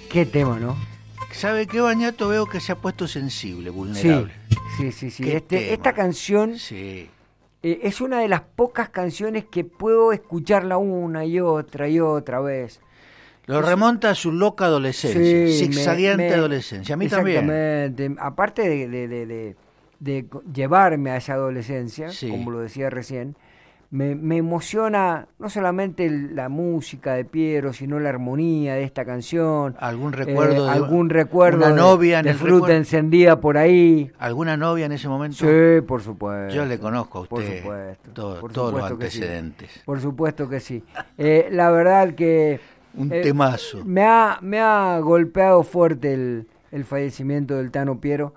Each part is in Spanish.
Qué tema, ¿no? ¿Sabe qué, Bañato? Veo que se ha puesto sensible, vulnerable. Sí. Qué Esta canción sí. es una de las pocas canciones que puedo escucharla una y otra vez. Lo remonta a su loca adolescencia, Sí, zigzagueante adolescencia. A mí también. Exactamente. Aparte de llevarme a esa adolescencia, Sí. como lo decía recién, me emociona no solamente la música de Piero, sino la armonía de esta canción. ¿Algún recuerdo de algún recuerdo una novia en de el fruta recuerdo? encendida por ahí. ¿Alguna novia en ese momento? Sí, por supuesto. Yo le conozco a usted por todos los supuesto que sí. antecedentes. Por supuesto que sí. La verdad que Un temazo. me ha golpeado fuerte el fallecimiento del Tano Piero.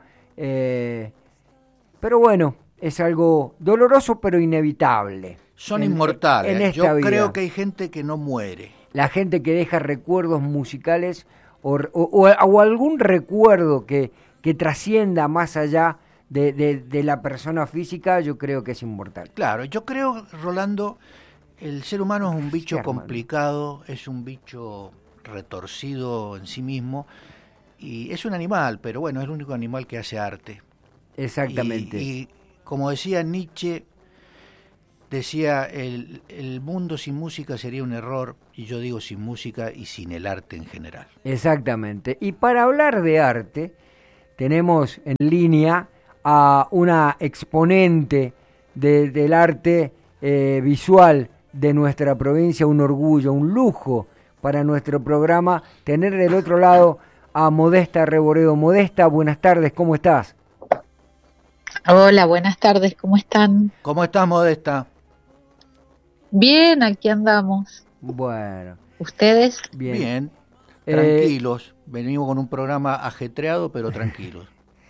Pero bueno, es algo doloroso pero inevitable. Son inmortales. En esta Yo vida. creo que hay gente que no muere. La gente que deja recuerdos musicales o algún recuerdo que trascienda más allá de la persona física, yo creo que es inmortal. Claro, yo creo, Rolando, el ser humano es un bicho hermano. complicado, es un bicho retorcido en sí mismo y es un animal, pero bueno, es el único animal que hace arte. Exactamente. Y como decía Nietzsche, decía, el mundo sin música sería un error, y yo digo sin música y sin el arte en general. Exactamente. Y para hablar de arte, tenemos en línea a una exponente del arte visual de nuestra provincia, un orgullo, un lujo para nuestro programa, tener del otro lado a Modesta Reboredo. Modesta, buenas tardes, ¿cómo estás? Hola, buenas tardes, ¿cómo están? ¿Cómo estás, Modesta? Bien, aquí andamos. Bueno. ¿Ustedes? Bien, tranquilos. Venimos con un programa ajetreado, pero tranquilos.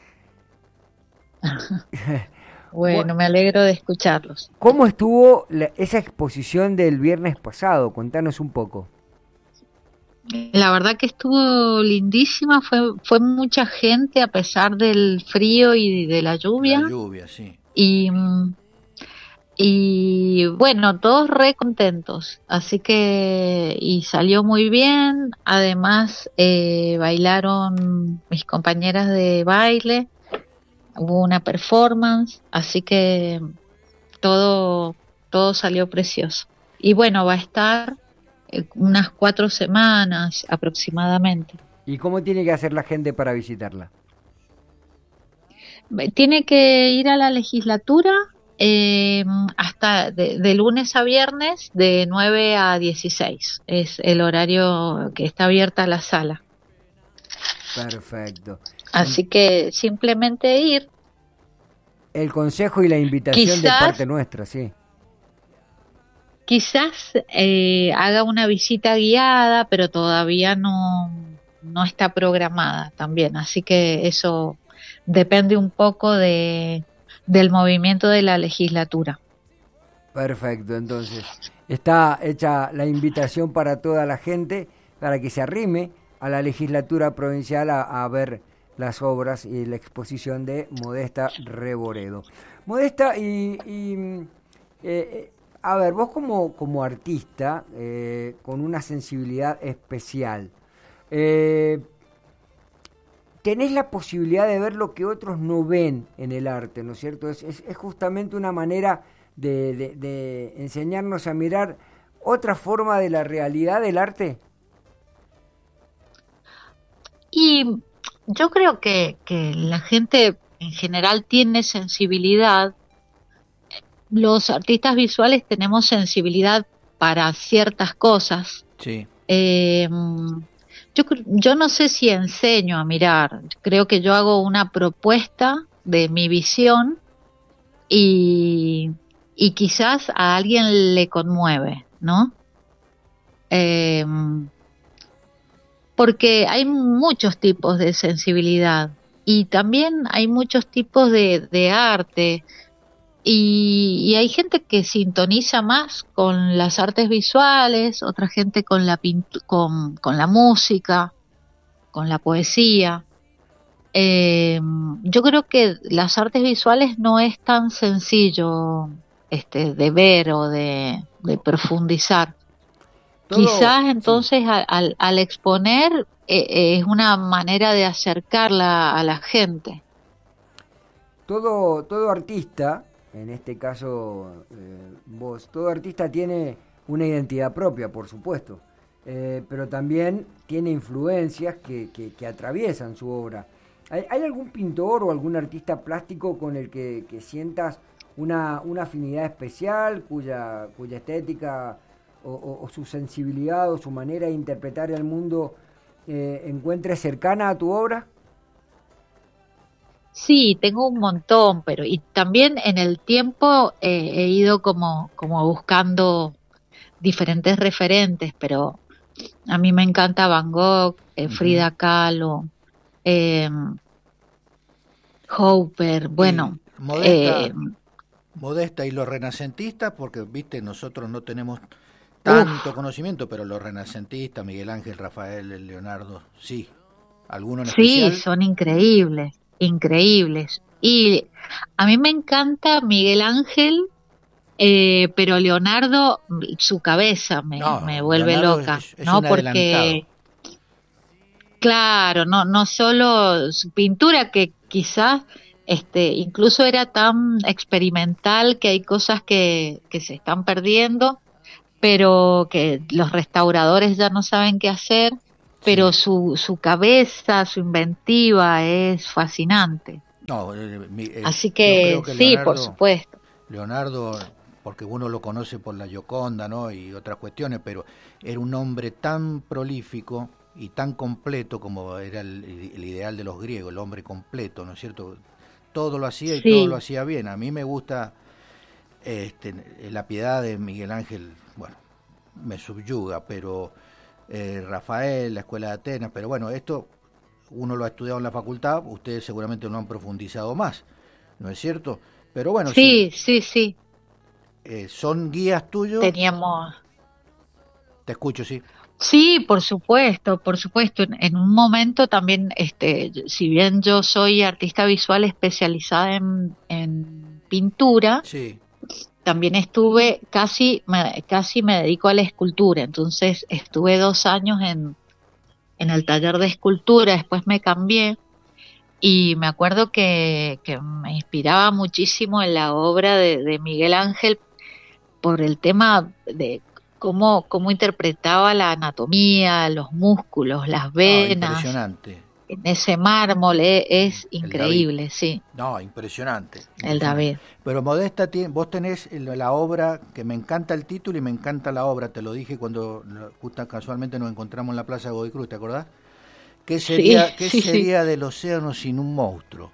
Bueno, me alegro de escucharlos. ¿Cómo estuvo esa exposición del viernes pasado? Contanos un poco. La verdad que estuvo lindísima, fue mucha gente a pesar del frío y de la lluvia. La lluvia, sí. Y bueno, todos re contentos, así que y salió muy bien. Además bailaron mis compañeras de baile, hubo una performance, así que todo salió precioso. Y bueno, va a estar unas 4 semanas aproximadamente. ¿Y cómo tiene que hacer la gente para visitarla? Tiene que ir a la legislatura hasta de lunes a viernes de 9 a 16. Es el horario que está abierta la sala. Perfecto. Así que simplemente ir. El consejo y la invitación de parte nuestra, sí. Quizás haga una visita guiada, pero todavía no está programada también. Así que eso depende un poco del movimiento de la legislatura. Perfecto, entonces está hecha la invitación para toda la gente para que se arrime a la legislatura provincial a ver las obras y la exposición de Modesta Reboredo. Modesta, a ver, vos como artista con una sensibilidad especial, tenés la posibilidad de ver lo que otros no ven en el arte, ¿no es cierto? Es justamente una manera de enseñarnos a mirar otra forma de la realidad del arte. Y yo creo que la gente en general tiene sensibilidad. Los artistas visuales tenemos sensibilidad para ciertas cosas. Sí. Yo no sé si enseño a mirar, creo que yo hago una propuesta de mi visión y quizás a alguien le conmueve, ¿no? Porque hay muchos tipos de sensibilidad y también hay muchos tipos de arte y hay gente que sintoniza más con las artes visuales, otra gente con la con la música, con la poesía. Yo creo que las artes visuales no es tan sencillo de ver o de profundizar. Quizás entonces al exponer es una manera de acercarla a la gente. Todo artista, en este caso vos, todo artista tiene una identidad propia, por supuesto, pero también tiene influencias que atraviesan su obra. ¿Hay algún pintor o algún artista plástico con el que sientas una afinidad especial, cuya estética o su sensibilidad o su manera de interpretar el mundo encuentres cercana a tu obra? Sí, tengo un montón, pero y también en el tiempo he ido como buscando diferentes referentes, pero a mí me encanta Van Gogh, Ujú. Frida Kahlo, eh, Hopper, Y bueno, eh, Modesta y los renacentistas, porque viste, nosotros no tenemos tanto uff, conocimiento, pero los renacentistas, Miguel Ángel, Rafael, Leonardo, sí. ¿Alguno en sí, especial? son increíbles, increíbles. Y a mí me encanta Miguel Ángel, pero Leonardo, su cabeza me No, vuelve Leonardo loca, es ¿no? un adelantado. Porque claro, no solo su pintura, que quizás incluso era tan experimental que hay cosas que se están perdiendo, pero que los restauradores ya no saben qué hacer, pero Sí. su cabeza, su inventiva es fascinante. No, Así yo creo que que sí, por supuesto. Leonardo, porque uno lo conoce por la Gioconda, ¿no? Y otras cuestiones, pero era un hombre tan prolífico y tan completo como era el ideal de los griegos, el hombre completo, ¿no es cierto? Todo lo hacía y todo lo Sí, hacía bien. A mí me gusta la piedad de Miguel Ángel, bueno, me subyuga, pero Rafael, la Escuela de Atenas, pero bueno, esto uno lo ha estudiado en la facultad, ustedes seguramente lo han profundizado más, ¿no es cierto? Pero bueno, si sí. son guías tuyos, Teníamos. te escucho, sí. Sí, por supuesto, por supuesto. En un momento también, si bien yo soy artista visual especializada en pintura, Sí. también estuve casi me dedico a la escultura. Entonces estuve 2 años en el taller de escultura, después me cambié y me acuerdo que me inspiraba muchísimo en la obra de Miguel Ángel por el tema de cómo interpretaba la anatomía, los músculos, las No, venas, impresionante. en ese mármol es El David. increíble, sí, No, impresionante, el impresionante. David. Pero Modesta, vos tenés la obra, que me encanta el título y me encanta la obra, te lo dije cuando justo casualmente nos encontramos en la Plaza de Godoy Cruz, ¿te acordás? Sí, Qué sí. sería del océano sin un monstruo?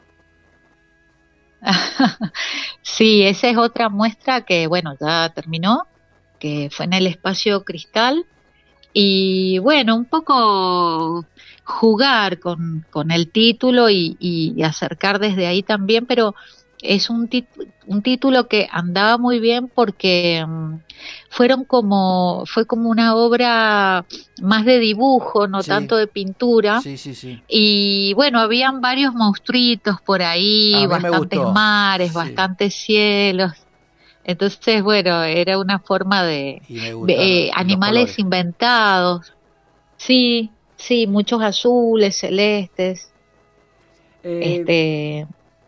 Sí, esa es otra muestra que, bueno, ya terminó, que fue en el espacio Cristal. Y bueno, un poco jugar con el título y acercar desde ahí también, pero es un título que andaba muy bien porque fue como una obra más de dibujo, no Sí, tanto de pintura. sí. Y bueno, habían varios monstruitos por A ahí, mí me bastantes gustó. mares, Sí, bastantes cielos. Entonces, bueno, era una forma de y me gustaron. Y los colores. animales inventados. Sí, sí, muchos azules, celestes. Eh, Este,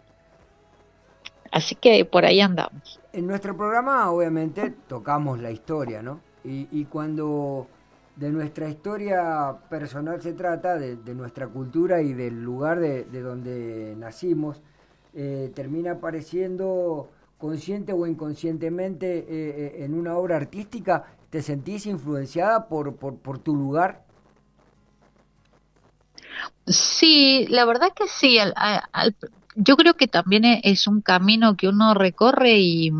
así que por ahí andamos. En nuestro programa obviamente tocamos la historia, ¿no? Y cuando de nuestra historia personal se trata, de nuestra cultura y del lugar de donde nacimos, termina apareciendo consciente o inconscientemente en una obra artística. ¿Te sentís influenciada por tu lugar? Sí, la verdad que sí. Yo creo que también es un camino que uno recorre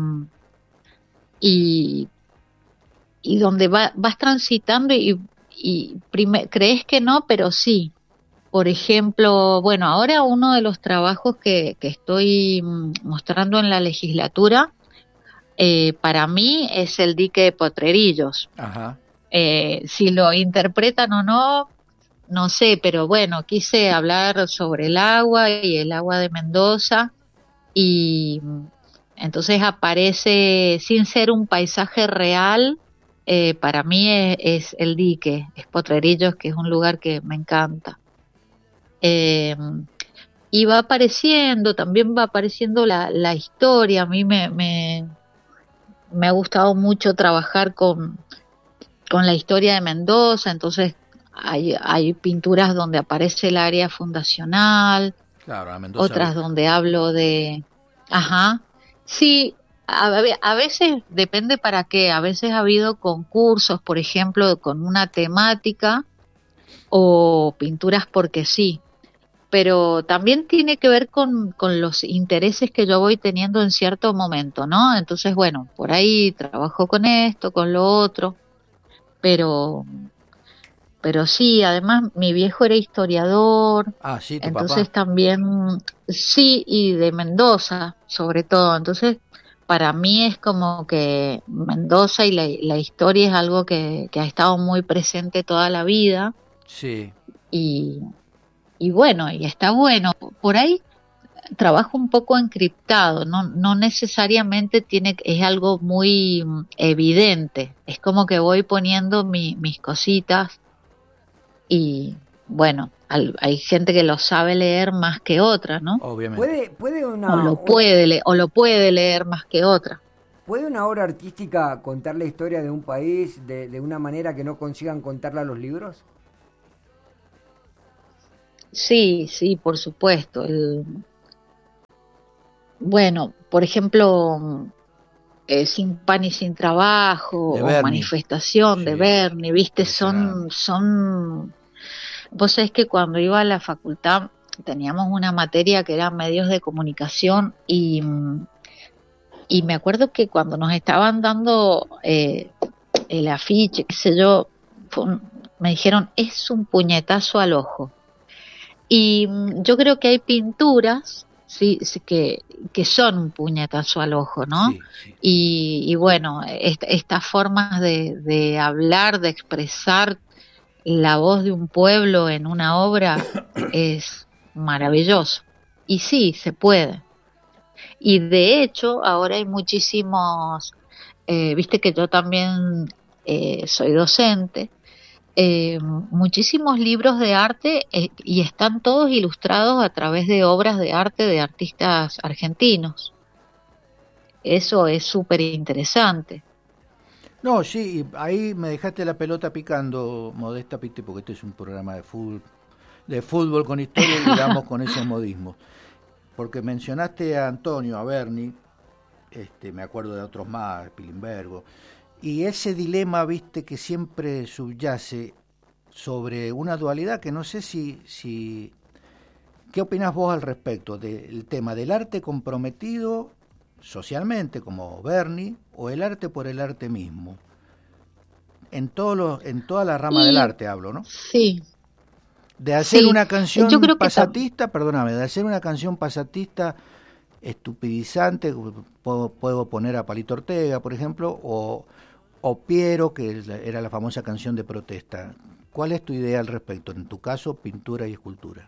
y, y donde vas transitando crees que no, pero sí. Por ejemplo, bueno, ahora uno de los trabajos que estoy mostrando en la legislatura, para mí es el dique de Potrerillos. Ajá. Si lo interpretan o no, no sé, pero bueno, quise hablar sobre el agua y el agua de Mendoza y entonces aparece sin ser un paisaje real, para mí es El Dique, es Potrerillos, que es un lugar que me encanta. Eh, y también va apareciendo la historia. A mí me ha gustado mucho trabajar con la historia de Mendoza, entonces hay pinturas donde aparece el área fundacional, Claro, a Mendoza otras Vieja. donde hablo de... Ajá, sí, a veces depende para qué, a veces ha habido concursos, por ejemplo, con una temática o pinturas porque sí, pero también tiene que ver con los intereses que yo voy teniendo en cierto momento, ¿no? Entonces, bueno, por ahí trabajo con esto, con lo otro, pero pero sí, además mi viejo era historiador, Ah, sí, tu papá. entonces también sí, y de Mendoza sobre todo, entonces para mí es como que Mendoza y la historia es algo que ha estado muy presente toda la vida Sí. y, y bueno, y está bueno. Por ahí trabajo un poco encriptado, no necesariamente es algo muy evidente, es como que voy poniendo mis cositas y bueno, hay gente que lo sabe leer más que otra, ¿no? Obviamente. ¿Puede O lo puede leer más que otra. puede una obra artística contar la historia de un país de una manera que no consigan contarla los libros? Sí, sí, por supuesto. Bueno, por ejemplo, Sin pan y sin trabajo De o Bernie. Manifestación de Sí. Bernie, viste, Impresionante. vos sabés que cuando iba a la facultad teníamos una materia que era medios de comunicación y me acuerdo que cuando nos estaban dando el afiche, qué sé yo, me dijeron, es un puñetazo al ojo. Y yo creo que hay pinturas sí, sí, que son un puñetazo al ojo, ¿no? Sí, sí. Y bueno, estas formas de hablar, de expresar la voz de un pueblo en una obra es maravilloso. Y sí, se puede. Y de hecho, ahora hay muchísimos, viste que yo también soy docente, muchísimos libros de arte y están todos ilustrados a través de obras de arte de artistas argentinos. Eso es súper interesante. No, sí, y ahí me dejaste la pelota picando, Modesta Piti, porque este es un programa de fútbol con historia y damos con esos modismos. Porque mencionaste a Antonio, a Berni, me acuerdo de otros más, Pilimbergo, y ese dilema, viste, que siempre subyace sobre una dualidad que no sé si ¿qué opinás vos al respecto del tema del arte comprometido socialmente, como Berni, o el arte por el arte mismo? En toda la rama del Y arte hablo, ¿no? sí, De hacer sí, una yo canción creo que pasatista, perdóname, de hacer una canción pasatista estupidizante, puedo poner a Palito Ortega, por ejemplo, o Piero, que era la famosa canción de protesta. ¿Cuál es tu idea al respecto? En tu caso, pintura y escultura.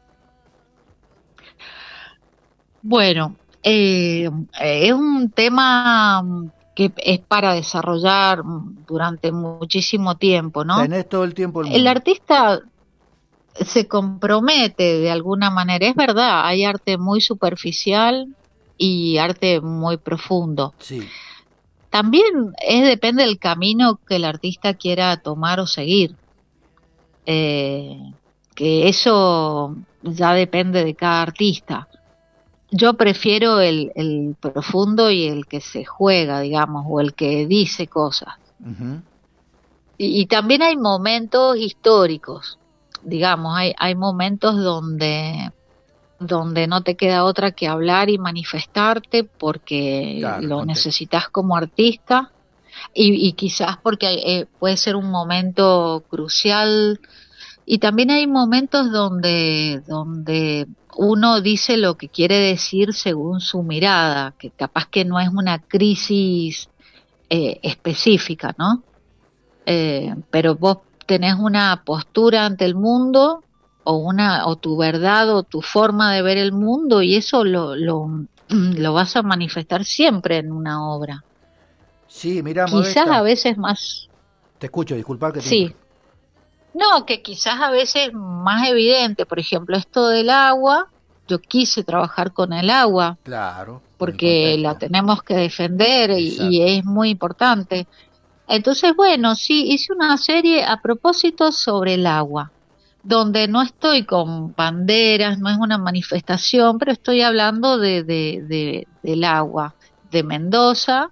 bueno, es un tema que es para desarrollar durante muchísimo tiempo, ¿no? Tenés todo el tiempo del El mundo. artista se compromete de alguna manera, es verdad, hay arte muy superficial y arte muy profundo. Sí, También depende del camino que el artista quiera tomar o seguir, eh, que eso ya depende de cada artista. Yo prefiero el profundo y el que se juega, digamos, o el que dice cosas. uh-huh. Y también hay momentos históricos, digamos, hay momentos donde no te queda otra que hablar y manifestarte porque Claro, el lo contexto. necesitas como artista y quizás porque puede ser un momento crucial y también hay momentos donde uno dice lo que quiere decir según su mirada, que capaz que no es una crisis específica, ¿no? Pero vos tenés una postura ante el mundo o tu verdad o tu forma de ver el mundo y eso lo vas a manifestar siempre en una obra. Sí, mirá, Quizás Modesta. a veces más, Te escucho, disculpa que te sí, no, que quizás a veces más evidente, por ejemplo, esto del agua, yo quise trabajar con el agua Claro, por el porque la contexto. tenemos que defender y Exacto. es muy importante. Entonces, bueno, sí, hice una serie a propósito sobre el agua, donde no estoy con banderas, no es una manifestación, pero estoy hablando del agua de Mendoza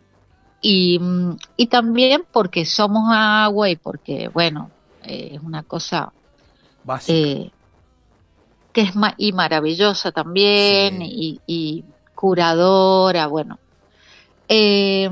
y también porque somos agua y porque, bueno, es una cosa Básica. eh, que es y maravillosa también Sí. y curadora, bueno. Eh,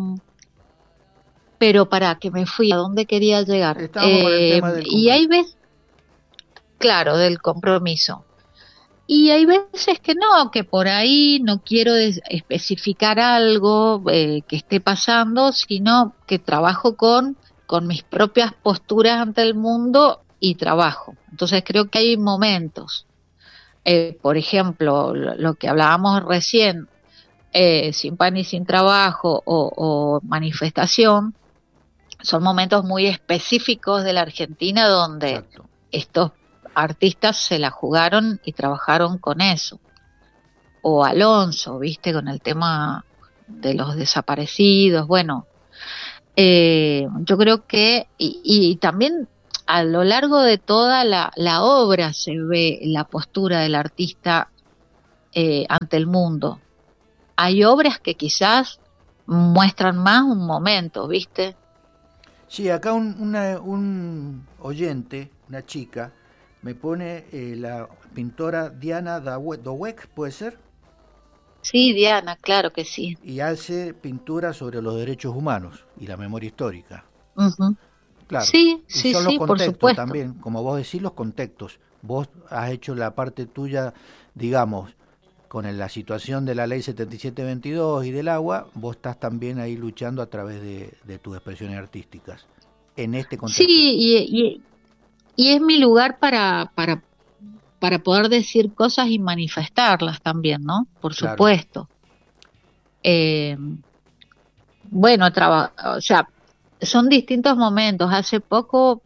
pero para que me fui a dónde quería llegar. Estábamos con el tema del Y compromiso. hay veces, claro, del compromiso. Y hay veces que no, que por ahí no quiero especificar algo que esté pasando, sino que trabajo con mis propias posturas ante el mundo y trabajo. Entonces creo que hay momentos, por ejemplo, lo que hablábamos recién, sin pan y sin trabajo o manifestación, son momentos muy específicos de la Argentina donde Exacto. estos artistas se la jugaron y trabajaron con eso. O Alonso, viste, con el tema de los desaparecidos. Bueno, yo creo que, y también a lo largo de toda la obra se ve la postura del artista ante el mundo. Hay obras que quizás muestran más un momento, ¿viste? Sí, acá un oyente, una chica, me pone la pintora Diana Dowek, ¿puede ser? Sí, Diana, claro que sí. Y hace pintura sobre los derechos humanos y la memoria histórica. Ujú. Claro. Sí, Y sí, son los sí, por contextos supuesto. también, como vos decís, los contextos. Vos has hecho la parte tuya, digamos, con la situación de la ley 7722 y del agua, vos estás también ahí luchando a través de tus expresiones artísticas, en este Sí, contexto. y es mi lugar para poder decir cosas y manifestarlas también, ¿no? Por Claro. supuesto. Eh, bueno, o sea, son distintos momentos. Hace poco,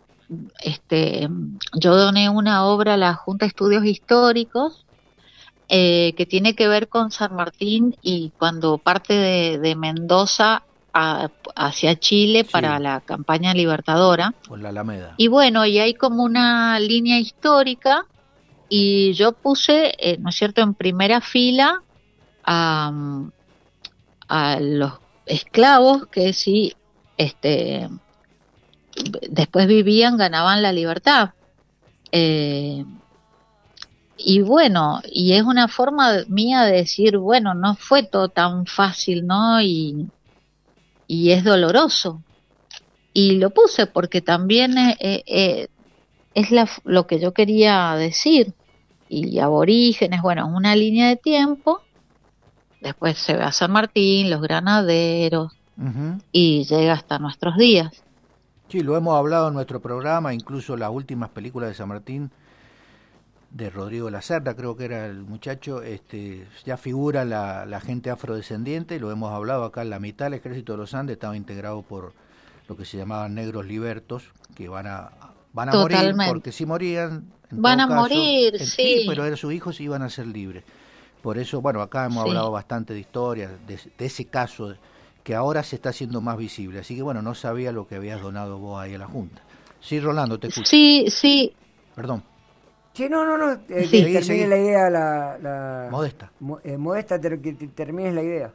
yo doné una obra a la Junta de Estudios Históricos que tiene que ver con San Martín y cuando parte de Mendoza hacia Chile para Sí, la campaña libertadora. con la Alameda. Y bueno, y hay como una línea histórica y yo puse, ¿no es cierto?, en primera fila a, a los esclavos que sí, este, después vivían, ganaban la libertad. Eh, y bueno, y es una forma mía de decir, bueno, no fue todo tan fácil, ¿no? Y es doloroso. Y lo puse porque también es lo que yo quería decir. Y aborígenes, bueno, una línea de tiempo, después se ve a San Martín, los granaderos, Ujú. y llega hasta nuestros días. Sí, lo hemos hablado en nuestro programa, incluso las últimas películas de San Martín, de Rodrigo Lacerda, creo que era el muchacho, ya figura la gente afrodescendiente, lo hemos hablado acá, en la mitad del ejército de los Andes estaba integrado por lo que se llamaban negros libertos, que van a morir, porque Totalmente. si morían, en Van todo a caso, morir, sí, sí, pero eran sus hijos iban a ser libres. Por eso, bueno, acá hemos hablado sí. bastante de historia, de ese caso que ahora se está haciendo más visible. Así que, bueno, no sabía lo que habías donado vos ahí a la Junta. Sí, Rolando, te escucho. Sí, sí, Perdón. Sí, no, que sí. Seguí, termine seguí. la idea, Modesta. Modesta, que termines la idea.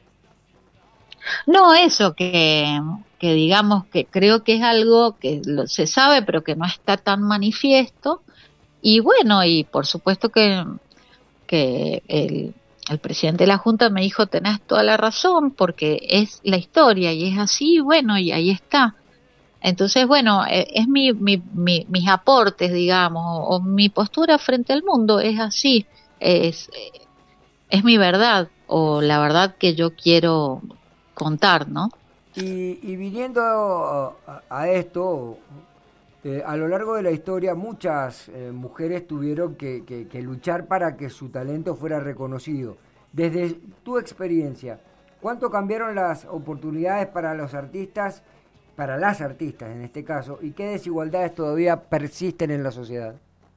No, eso que digamos que creo que es algo que se sabe, pero que no está tan manifiesto. Y bueno, y por supuesto que el presidente de la Junta me dijo, tenés toda la razón, porque es la historia y es así, bueno, y ahí está. Entonces, bueno, es mis aportes, digamos, o mi postura frente al mundo, es así, es, es mi verdad, o la verdad que yo quiero contar, ¿no? Y viniendo a esto, a lo largo de la historia muchas mujeres tuvieron que luchar para que su talento fuera reconocido. Desde tu experiencia, ¿Cuánto cambiaron las oportunidades para los artistas, para las artistas en este caso, y qué desigualdades todavía persisten en la sociedad?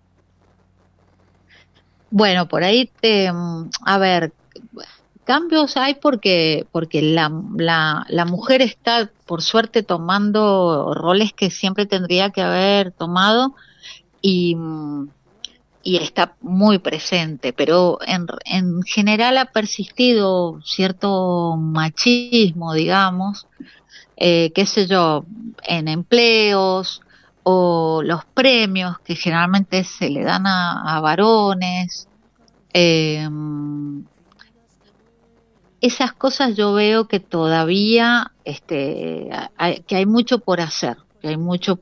Bueno, por ahí a ver, cambios hay porque la mujer está por suerte tomando roles que siempre tendría que haber tomado y, y está muy presente, pero en general ha persistido cierto machismo, digamos, qué sé yo, en empleos o los premios que generalmente se le dan a varones. Eh, Esas cosas yo veo que todavía que hay mucho por hacer, que hay mucho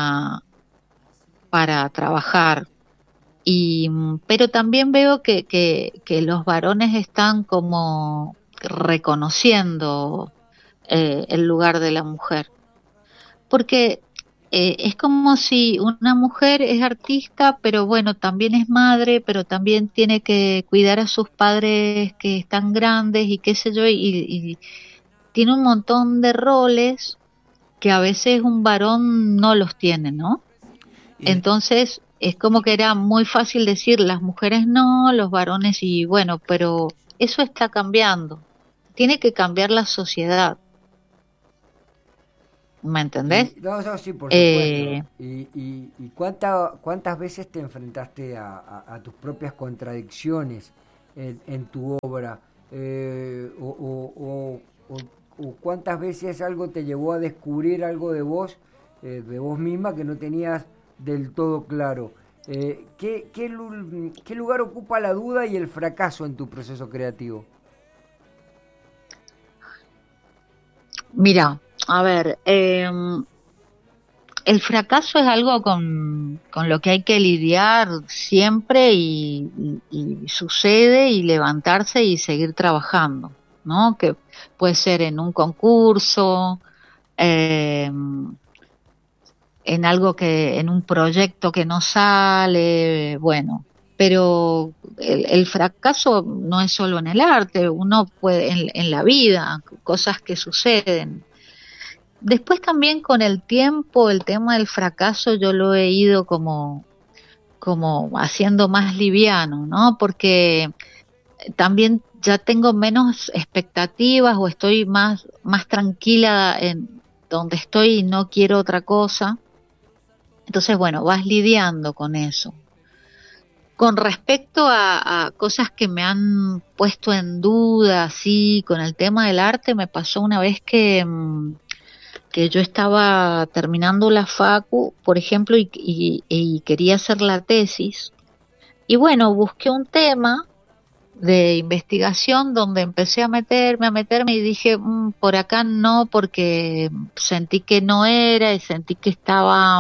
para trabajar. Pero también veo que los varones están como reconociendo el lugar de la mujer. Porque es como si una mujer es artista, pero bueno, también es madre, pero también tiene que cuidar a sus padres que están grandes y qué sé yo, y tiene un montón de roles que a veces un varón no los tiene, ¿no? Y, Entonces es como que era muy fácil decir las mujeres no, los varones y bueno, pero eso está cambiando. Tiene que cambiar la sociedad, ¿me entendés? No, no, sí, por supuesto. Eh, Y cuántas veces te enfrentaste a tus propias contradicciones en tu obra? O cuántas veces algo te llevó a descubrir algo de vos misma que no tenías del todo claro. ¿Qué lugar ocupa la duda y el fracaso en tu proceso creativo? Mira, a ver, el fracaso es algo con lo que hay que lidiar siempre y sucede y levantarse y seguir trabajando, ¿no? Que puede ser en un concurso, eh, en un proyecto que no sale, bueno, pero el fracaso no es solo en el arte, uno puede, en la vida, cosas que suceden. Después también con el tiempo, el tema del fracaso yo lo he ido como haciendo más liviano, ¿no? Porque también ya tengo menos expectativas o estoy más tranquila en donde estoy y no quiero otra cosa. Entonces, bueno, vas lidiando con eso. Con respecto a cosas que me han puesto en duda, sí, con el tema del arte, me pasó una vez que yo estaba terminando la facu, por ejemplo, y quería hacer la tesis. Y bueno, busqué un tema de investigación donde empecé a meterme y dije, por acá no, porque sentí que no era y sentí que estaba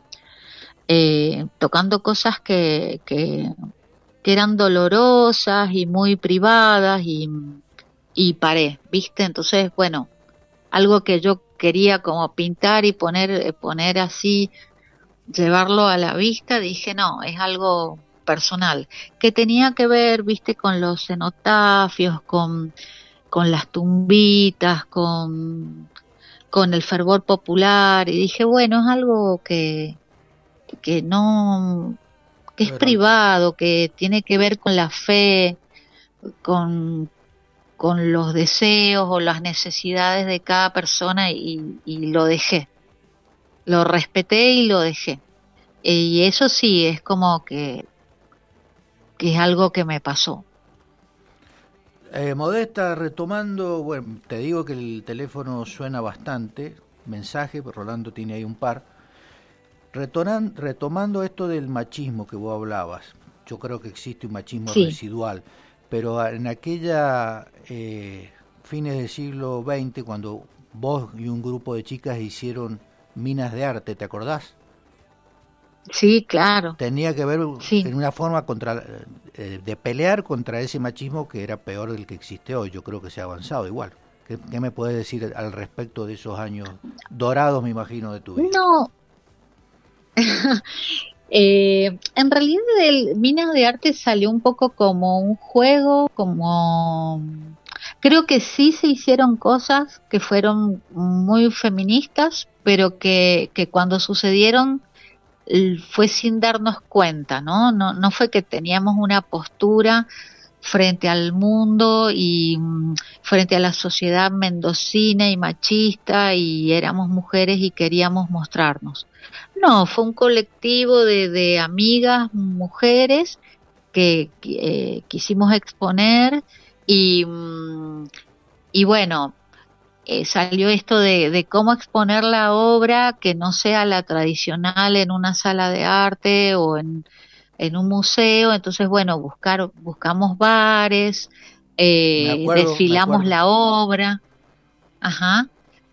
tocando cosas que eran dolorosas y muy privadas y paré, ¿viste? Entonces, bueno, algo que yo quería como pintar y poner así, llevarlo a la vista, dije, no, es algo personal, que tenía que ver, viste, con los cenotafios, con las tumbitas, con el fervor popular, y dije, bueno, es algo que no, que es pero privado, que tiene que ver con la fe, con, con los deseos o las necesidades de cada persona y lo dejé, lo respeté y lo dejé. Y eso sí, es como que es algo que me pasó. Modesta, retomando, bueno, te digo que el teléfono suena bastante, mensaje, pero Rolando tiene ahí un par. Retomando esto del machismo que vos hablabas, yo creo que existe un machismo Sí, residual, pero en aquella fines del siglo XX, cuando vos y un grupo de chicas hicieron Minas de Arte, ¿te acordás? sí, claro, Tenía que ver sí. en una forma de pelear contra ese machismo que era peor del que existe hoy. Yo creo que se ha avanzado igual. ¿Qué me puedes decir al respecto de esos años dorados, me imagino, de tu vida? No, en realidad el Minas de Arte salió un poco como un juego, como Creo que sí se hicieron cosas que fueron muy feministas, pero que cuando sucedieron fue sin darnos cuenta, ¿no? No fue que teníamos una postura frente al mundo y frente a la sociedad mendocina y machista y éramos mujeres y queríamos mostrarnos. No, fue un colectivo de amigas, mujeres que quisimos exponer y bueno, salió esto de cómo exponer la obra que no sea la tradicional en una sala de arte o en un museo. Entonces, bueno, buscamos bares, desfilamos la obra, ajá,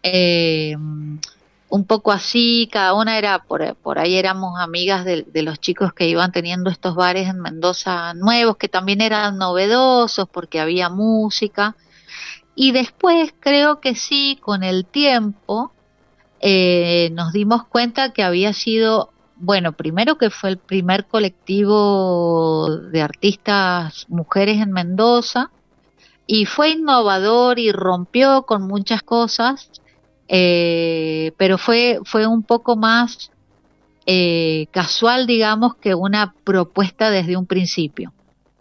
un poco así, cada una era, por ahí éramos amigas de los chicos que iban teniendo estos bares en Mendoza nuevos, que también eran novedosos porque había música. Y después creo que sí, con el tiempo, nos dimos cuenta que había sido, bueno, primero que fue el primer colectivo de artistas mujeres en Mendoza, y fue innovador y rompió con muchas cosas, pero fue un poco más casual, digamos, que una propuesta desde un principio.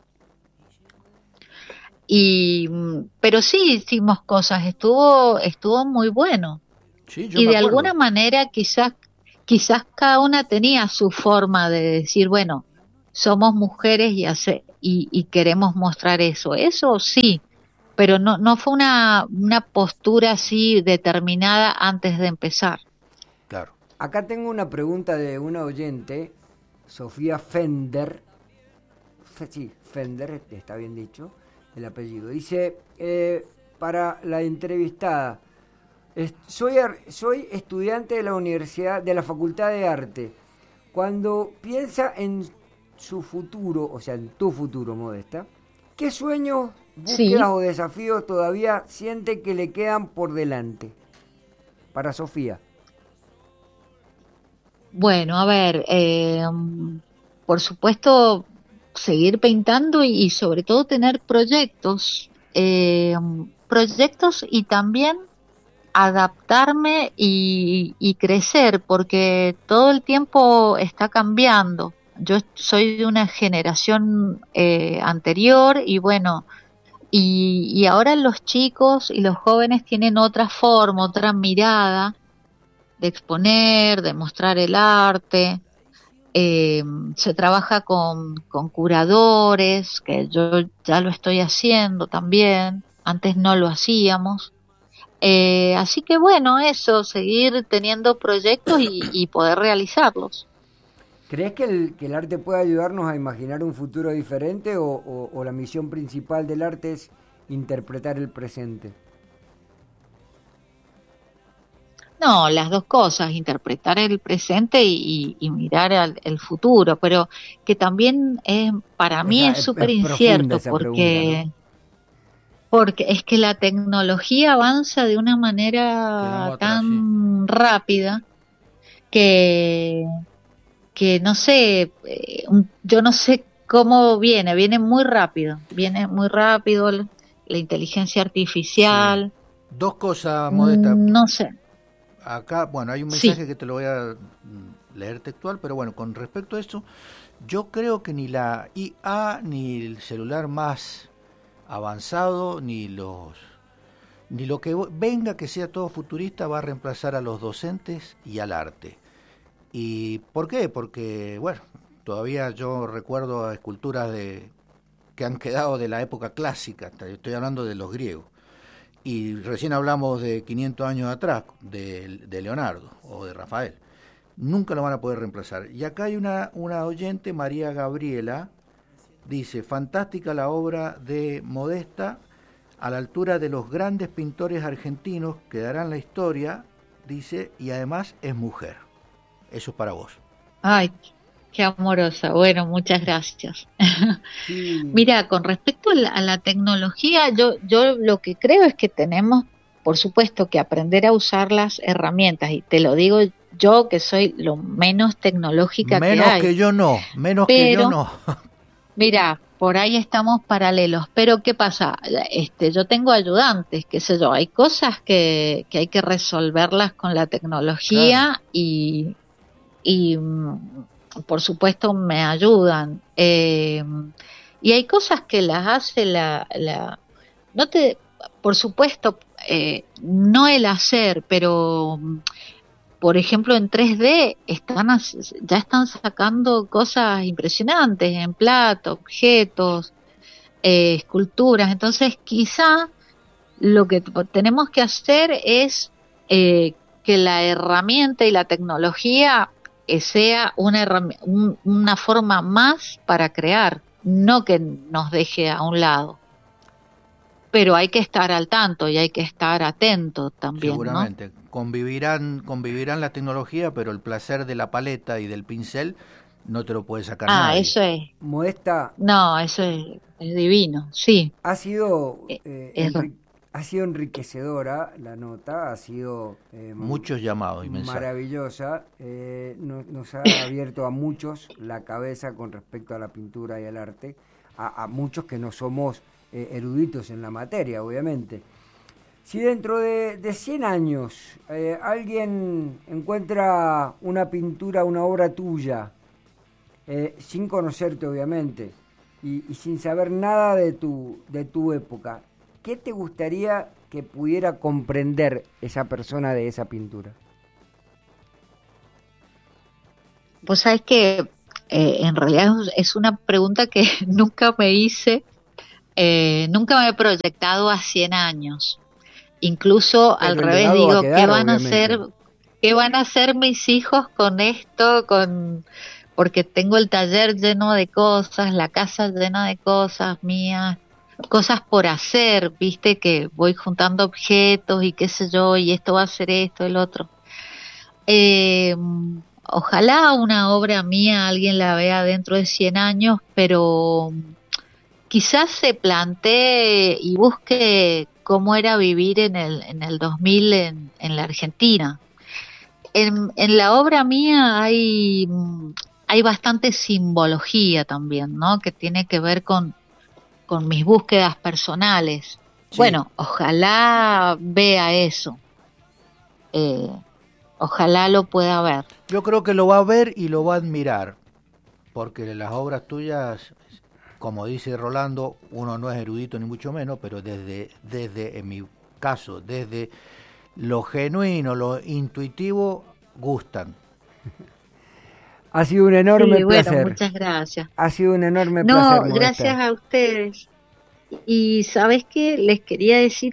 Pero sí hicimos cosas, estuvo muy bueno. Sí, y de alguna manera quizás cada una tenía su forma de decir, bueno, somos mujeres y queremos mostrar eso sí, pero no fue una postura así determinada antes de empezar. Claro. Acá tengo una pregunta de una oyente, Sofía Fender. Sí, Fender, está bien dicho el apellido. Dice, para la entrevistada, soy estudiante de la universidad, de la Facultad de Arte. Cuando piensa en su futuro, o sea, en tu futuro, Modesta, ¿qué sueños, búsquedas o desafíos todavía siente que le quedan por delante? Para Sofía. Bueno, a ver, por supuesto, seguir pintando y sobre todo tener proyectos y también adaptarme y crecer, porque todo el tiempo está cambiando. Yo soy de una generación anterior y bueno, y ahora los chicos y los jóvenes tienen otra forma, otra mirada de exponer, de mostrar el arte. Se trabaja con curadores, que yo ya lo estoy haciendo también, antes no lo hacíamos. Así que bueno, eso, seguir teniendo proyectos y poder realizarlos. ¿Crees que el arte puede ayudarnos a imaginar un futuro diferente o la misión principal del arte es interpretar el presente? No, las dos cosas, interpretar el presente y mirar el futuro, pero que también para mí es súper incierto porque, ¿no? Porque es que la tecnología avanza de una manera tan rápida que no sé, yo no sé cómo viene muy rápido la inteligencia artificial. Sí. Dos cosas, Modesta. No sé. Acá, bueno, hay un mensaje que te lo voy a leer textual, pero bueno, con respecto a eso, yo creo que ni la IA, ni el celular más avanzado, ni lo que venga que sea todo futurista va a reemplazar a los docentes y al arte. ¿Y por qué? Porque, bueno, todavía yo recuerdo esculturas que han quedado de la época clásica, estoy hablando de los griegos. Y recién hablamos de 500 años atrás, de Leonardo o de Rafael. Nunca lo van a poder reemplazar. Y acá hay una oyente, María Gabriela, dice, fantástica la obra de Modesta, a la altura de los grandes pintores argentinos que darán la historia, dice, y además es mujer. Eso es para vos. Ay, qué amorosa. Bueno, muchas gracias. Sí. Mira, con respecto a la tecnología, yo lo que creo es que tenemos, por supuesto, que aprender a usar las herramientas, y te lo digo yo que soy lo menos tecnológica que hay. Menos que yo no. Mira, por ahí estamos paralelos, pero ¿qué pasa? Yo tengo ayudantes, qué sé yo, hay cosas que hay que resolverlas con la tecnología, Claro. y por supuesto me ayudan. Y hay cosas que las hace no te, por supuesto, no el hacer, pero por ejemplo, en 3D ya están sacando cosas impresionantes en plata, objetos, esculturas. Entonces, quizá lo que tenemos que hacer es que la herramienta y la tecnología sea una forma más para crear, no que nos deje a un lado. Pero hay que estar al tanto y hay que estar atento también, Seguramente. ¿no? Convivirán la tecnología, pero el placer de la paleta y del pincel no te lo puede sacar Ah, nadie. eso es. Modesta, No, es divino, sí. ha sido, Es, ha sido enriquecedora la nota, ha sido Muchos llamados y mensajes. maravillosa, nos ha abierto a muchos la cabeza con respecto a la pintura y al arte, a muchos que no somos eruditos en la materia, obviamente. Si dentro de 100 años alguien encuentra una pintura, una obra tuya, sin conocerte obviamente, y sin saber nada de tu época, ¿qué te gustaría que pudiera comprender esa persona de esa pintura? Pues sabes que en realidad es una pregunta que nunca me hice, nunca me he proyectado a 100 años. Incluso Pero al el revés legado va a digo, quedar, obviamente. ¿qué van a hacer mis hijos con esto? Porque tengo el taller lleno de cosas, la casa llena de cosas mías, cosas por hacer, viste, que voy juntando objetos y qué sé yo, y esto va a ser esto, el otro. Eh, Ojalá una obra mía alguien la vea dentro de 100 años, pero quizás se plantee y busque cómo era vivir en el 2000 en la Argentina. En la obra mía hay bastante simbología también, ¿no? Que tiene que ver con mis búsquedas personales. Sí. Bueno, ojalá vea eso. Eh, Ojalá lo pueda ver. Yo creo que lo va a ver y lo va a admirar, porque las obras tuyas, como dice Rolando, uno no es erudito ni mucho menos, pero en mi caso, desde lo genuino, lo intuitivo, gustan. Ha sido un enorme Sí, bueno, placer. muchas gracias. Ha sido un enorme No, placer, Modesta. gracias a ustedes. Y sabes qué, les quería decir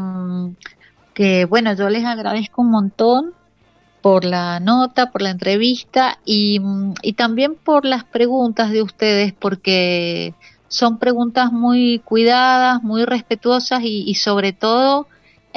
que bueno, yo les agradezco un montón por la nota, por la entrevista y también por las preguntas de ustedes, porque son preguntas muy cuidadas, muy respetuosas y sobre todo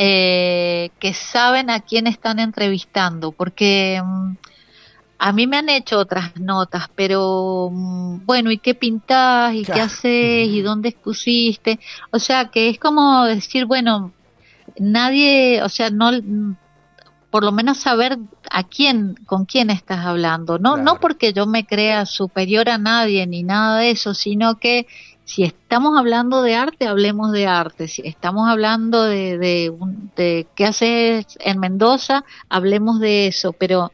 que saben a quién están entrevistando, porque a mí me han hecho otras notas, pero bueno, ¿y qué pintás? ¿Y qué haces? ¿Y dónde expusiste? O sea, que es como decir, bueno, nadie, o sea, no, por lo menos saber con quién estás hablando, no, Claro. no porque yo me crea superior a nadie ni nada de eso, sino que si estamos hablando de arte, hablemos de arte. Si estamos hablando de qué haces en Mendoza, hablemos de eso. Pero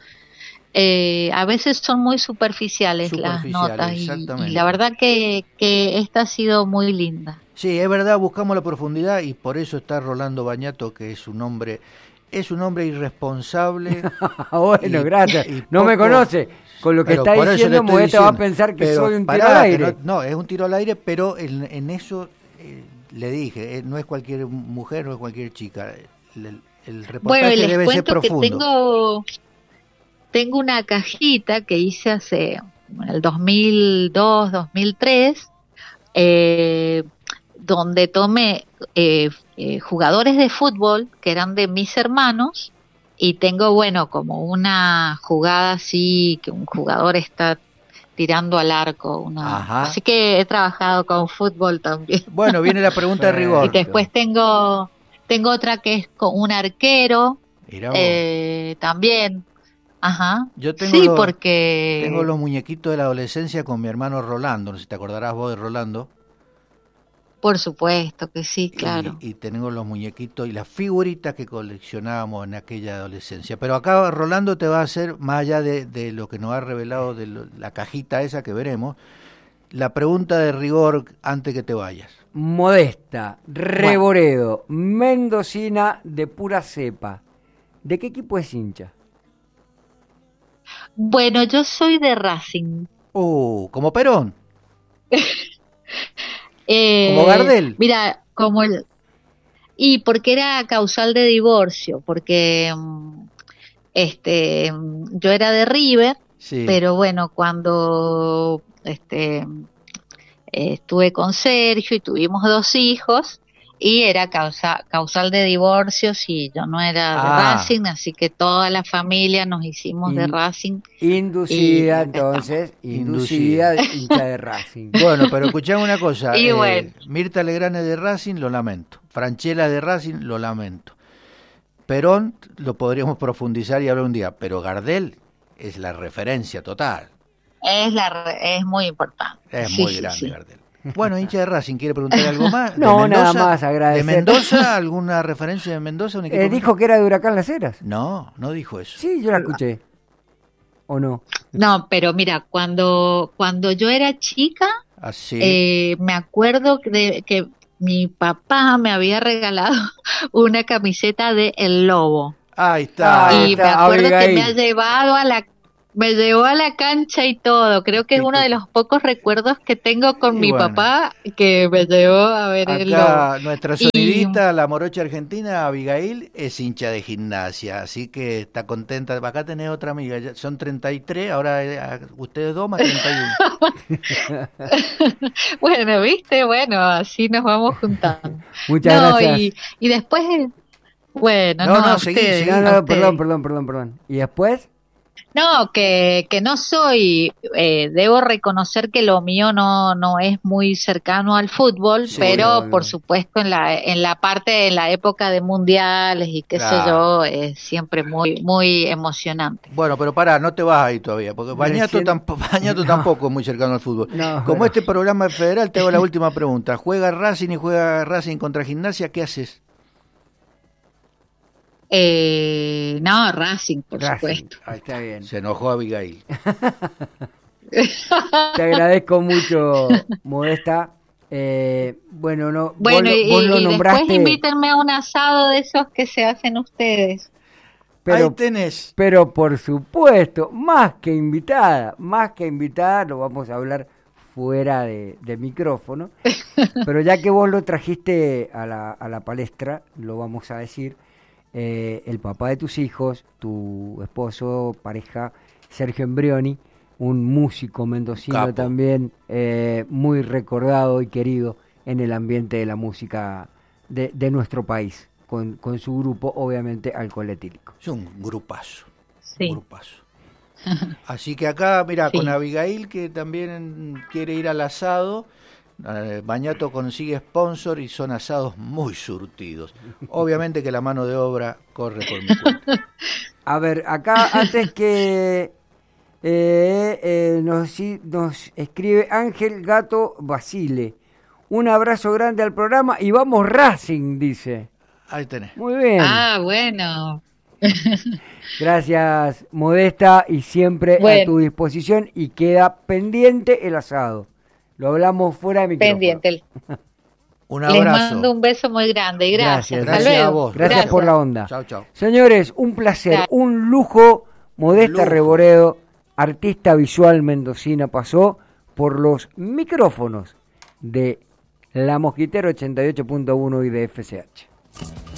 a veces son muy superficiales las notas y exactamente. la verdad que esta ha sido muy linda. Sí, es verdad, buscamos la profundidad y por eso está Rolando Bañato, que es un hombre irresponsable. Bueno, gracias. No poco, me conoce. Con lo que está diciendo, Modesta va a pensar que soy un tiro al aire. No, es un tiro al aire, pero en eso le dije, no es cualquier mujer, no es cualquier chica. El reportaje bueno, y les debe ser cuento profundo. que tengo una cajita que hice en el 2002, 2003, donde tomé jugadores de fútbol que eran de mis hermanos y tengo, bueno, como una jugada así, que un jugador está tirando al arco. Así que he trabajado con fútbol también. Bueno, viene la pregunta de rigor. Y después tengo otra que es con un arquero, también. Ajá. Yo tengo Sí, los, porque... tengo los muñequitos de la adolescencia con mi hermano Rolando, no sé si te acordarás vos de Rolando. Por supuesto que sí, claro. Y tengo los muñequitos y las figuritas que coleccionábamos en aquella adolescencia. Pero acá Rolando te va a hacer, más allá de lo que nos ha revelado la cajita esa que veremos, la pregunta de rigor antes que te vayas. Modesta, Reboredo, mendocina de pura cepa. ¿De qué equipo es hincha? Bueno, yo soy de Racing. Como Perón. Como Gardel. Mira, y porque era causal de divorcio, porque yo era de River, Sí. pero bueno, cuando estuve con Sergio y tuvimos 2 hijos y era causal de divorcio, y yo no era de Racing, así que toda la familia nos hicimos de Racing. Inducida, entonces, inducida hincha de Racing. Bueno, pero escuchame una cosa, Y bueno. Mirta Legrand es de Racing, lo lamento. Franchella de Racing, lo lamento. Perón lo podríamos profundizar y hablar un día, pero Gardel es la referencia total. Es muy importante. Es Sí, muy sí, grande sí. Gardel. Bueno, hincha de Racing, ¿quiere preguntar algo más? No, ¿De Mendoza? nada más, agradecer. ¿De Mendoza? ¿Alguna referencia de Mendoza? ¿Un equipo Dijo que era de Huracán Las Heras. No, no dijo eso. Sí, yo la escuché. ¿O no? No, pero mira, cuando yo era chica, Así. me acuerdo que mi papá me había regalado una camiseta de El Lobo. Ahí está. Ahí Y está, me acuerdo que Abigail. me llevó a la cancha y todo. Creo que es uno de los pocos recuerdos que tengo con Y mi bueno. papá, que me llevó a ver El Lobo. Acá nuestra sonidista, la morocha argentina, Abigail, es hincha de Gimnasia, así que está contenta. Acá tenés otra amiga, ya son 33, ahora ustedes dos más 31. Bueno, ¿viste? Bueno, así nos vamos juntando. Muchas gracias. Y después, bueno, No, ustedes, seguí. No, a ustedes. perdón. ¿Y después? No, que no soy, debo reconocer que lo mío no es muy cercano al fútbol, Sí, pero no. por supuesto en la época de mundiales y qué sé Claro. yo, es siempre muy emocionante. Bueno, pero pará, no te vas ahí todavía, porque Bañato Recién- tampoco es muy cercano al fútbol. No, Como no. este programa es federal, te hago la última pregunta. ¿Juega Racing y juega Racing contra Gimnasia? ¿Qué haces? No, Racing, por Racing. supuesto. Ahí está bien. Se enojó Abigail. Te agradezco mucho, Modesta. Bueno, no, Bueno, vos lo y nombraste, después invítenme a un asado de esos que se hacen ustedes. Ahí pero, tenés. pero por supuesto, más que invitada, lo vamos a hablar fuera de micrófono. Pero ya que vos lo trajiste a la palestra, lo vamos a decir. El papá de tus hijos, tu esposo, pareja, Sergio Embrioni, un músico mendocino Capo. también, muy recordado y querido en el ambiente de la música de nuestro país, con su grupo, obviamente, Alcohol Etílico. Es un grupazo. Sí. Un grupazo. Así que acá, mira, Sí. con Abigail, que también quiere ir al asado, Bañato consigue sponsor y son asados muy surtidos. Obviamente que la mano de obra corre por mi cuenta. A ver, acá antes que nos escribe Ángel Gato Basile. Un abrazo grande al programa y vamos Racing, dice. Ahí tenés. Muy bien. Ah, bueno. Gracias, Modesta, y siempre a Bueno. tu disposición. Y queda pendiente el asado. Lo hablamos fuera de micrófono. Pendiente. Un Les abrazo. mando un beso muy grande y gracias. Hasta Gracias a luego. vos. Gracias por la onda. Chau, chau. Señores, un placer, Gracias. un lujo. Modesta Lujo. Reboredo, artista visual mendocina, pasó por los micrófonos de La Mosquitera 88.1 y de FCH.